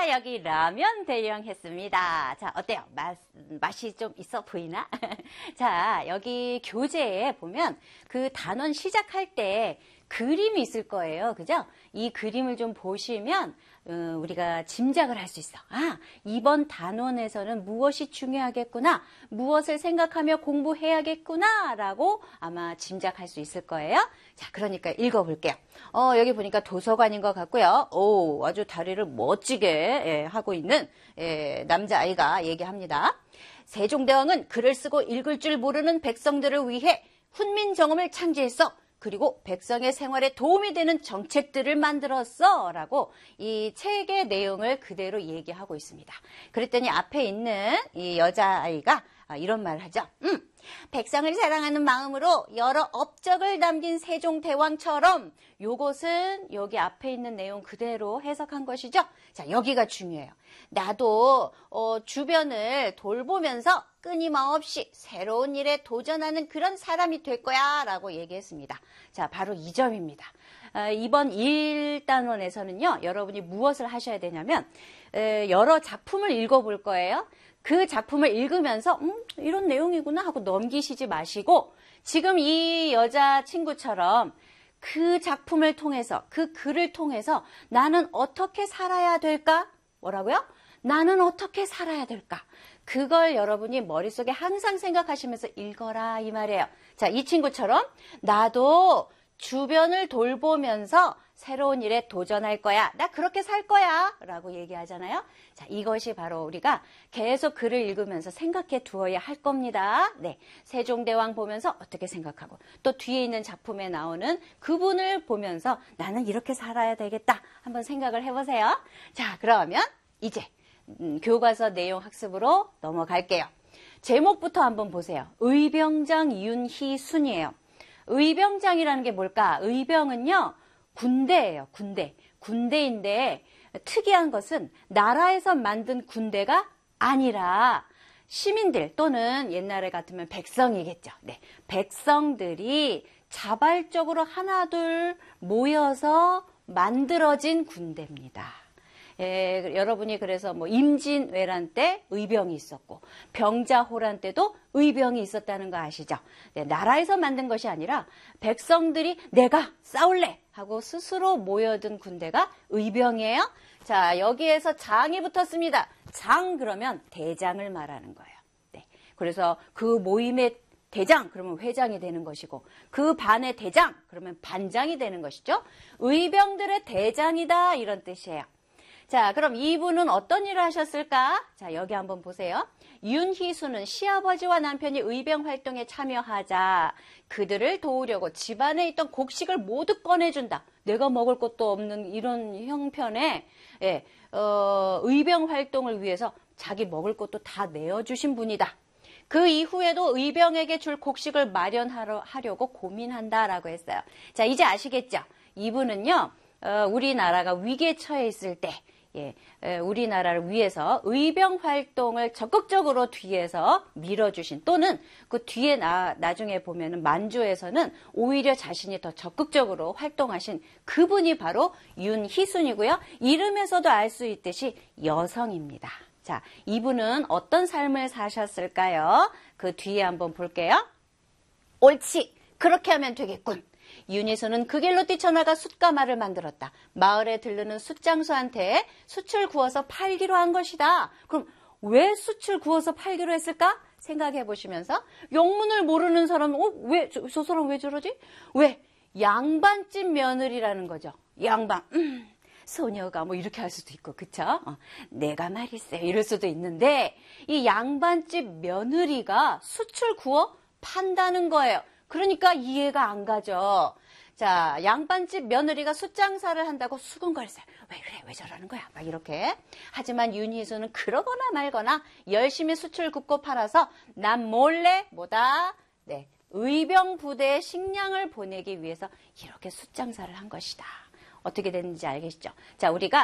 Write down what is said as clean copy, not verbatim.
자, 여기 라면 대령했습니다. 자, 어때요? 맛이 좀 있어 보이나? 자, 여기 교재에 보면 그 단원 시작할 때 그림이 있을 거예요. 그죠? 이 그림을 좀 보시면 우리가 짐작을 할 수 있어. 아, 이번 단원에서는 무엇이 중요하겠구나. 무엇을 생각하며 공부해야겠구나. 라고 아마 짐작할 수 있을 거예요. 자, 그러니까 읽어볼게요. 여기 보니까 도서관인 것 같고요. 오, 아주 다리를 멋지게 하고 있는 남자아이가 얘기합니다. 세종대왕은 글을 쓰고 읽을 줄 모르는 백성들을 위해 훈민정음을 창제했어. 그리고 백성의 생활에 도움이 되는 정책들을 만들었어 라고 이 책의 내용을 그대로 얘기하고 있습니다. 그랬더니 앞에 있는 이 여자아이가 이런 말을 하죠. 백성을 사랑하는 마음으로 여러 업적을 남긴 세종대왕처럼 요것은 여기 앞에 있는 내용 그대로 해석한 것이죠. 자, 여기가 중요해요. 나도 주변을 돌보면서 끊임없이 새로운 일에 도전하는 그런 사람이 될 거야 라고 얘기했습니다. 자, 바로 이 점입니다. 이번 1단원에서는요, 여러분이 무엇을 하셔야 되냐면 여러 작품을 읽어볼 거예요. 그 작품을 읽으면서 이런 내용이구나 하고 넘기시지 마시고 지금 이 여자친구처럼 그 작품을 통해서 그 글을 통해서 나는 어떻게 살아야 될까? 뭐라고요? 나는 어떻게 살아야 될까? 그걸 여러분이 머릿속에 항상 생각하시면서 읽어라 이 말이에요. 자, 이 친구처럼 나도 주변을 돌보면서 새로운 일에 도전할 거야. 나 그렇게 살 거야. 라고 얘기하잖아요. 자, 이것이 바로 우리가 계속 글을 읽으면서 생각해 두어야 할 겁니다. 네. 세종대왕 보면서 어떻게 생각하고 또 뒤에 있는 작품에 나오는 그분을 보면서 나는 이렇게 살아야 되겠다. 한번 생각을 해보세요. 자, 그러면 이제 교과서 내용 학습으로 넘어갈게요. 제목부터 한번 보세요. 의병장 윤희순이에요. 의병장이라는 게 뭘까? 의병은요, 군대예요, 군대. 군대인데 특이한 것은 나라에서 만든 군대가 아니라 시민들 또는 옛날에 같으면 백성이겠죠. 네, 백성들이 자발적으로 하나둘 모여서 만들어진 군대입니다. 여러분이 그래서 뭐 임진왜란 때 의병이 있었고 병자호란 때도 의병이 있었다는 거 아시죠? 네, 나라에서 만든 것이 아니라 백성들이 내가 싸울래 하고 스스로 모여든 군대가 의병이에요. 자, 여기에서 장이 붙었습니다. 장 그러면 대장을 말하는 거예요. 네, 그래서 그 모임의 대장 그러면 회장이 되는 것이고 그 반의 대장 그러면 반장이 되는 것이죠. 의병들의 대장이다 이런 뜻이에요. 자, 그럼 이분은 어떤 일을 하셨을까? 자, 여기 한번 보세요. 윤희수는 시아버지와 남편이 의병 활동에 참여하자 그들을 도우려고 집안에 있던 곡식을 모두 꺼내준다. 내가 먹을 것도 없는 이런 형편에 의병 활동을 위해서 자기 먹을 것도 다 내어주신 분이다. 그 이후에도 의병에게 줄 곡식을 마련하려고 고민한다라고 했어요. 자, 이제 아시겠죠? 이분은요, 우리나라가 위기에 처해 있을 때 우리나라를 위해서 의병 활동을 적극적으로 뒤에서 밀어주신 또는 그 뒤에 나중에 보면은 만주에서는 오히려 자신이 더 적극적으로 활동하신 그분이 바로 윤희순이고요. 이름에서도 알 수 있듯이 여성입니다. 자, 이분은 어떤 삶을 사셨을까요? 그 뒤에 한번 볼게요. 옳지, 그렇게 하면 되겠군. 윤희수는 그 길로 뛰쳐나가 숯가마를 만들었다. 마을에 들르는 숯장수한테 숯을 구워서 팔기로 한 것이다. 그럼 왜 숯을 구워서 팔기로 했을까? 생각해 보시면서 영문을 모르는 사람은 왜 저 사람 왜 저러지? 왜? 양반집 며느리라는 거죠. 양반. 소녀가 뭐 이렇게 할 수도 있고 그쵸? 내가 말일세 이럴 수도 있는데 이 양반집 며느리가 숯을 구워 판다는 거예요. 그러니까 이해가 안 가죠. 자, 양반집 며느리가 숯장사를 한다고 수근거렸어요. 왜 그래? 왜 저러는 거야? 막 이렇게. 하지만 윤희수는 그러거나 말거나 열심히 숯을 굽고 팔아서 남 몰래 네, 의병 부대에 식량을 보내기 위해서 이렇게 숯장사를 한 것이다. 어떻게 됐는지 알겠죠? 자, 우리가